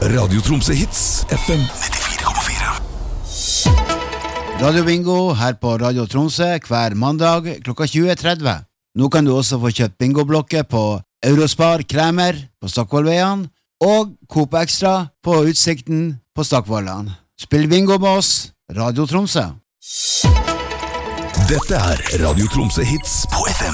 Radio Tromsø Hits FM 94,4. Radio Bingo her på Radio Tromsø hver mandag klokka 20:30. Nå kan du også få kjøpt bingoblokker på Eurospar Kremer på Stockvollveien og Coop Extra på Utsikten på Stockvollan. Spill bingo med oss, Radio Tromsø. Dette Radio Tromsø Hits på FM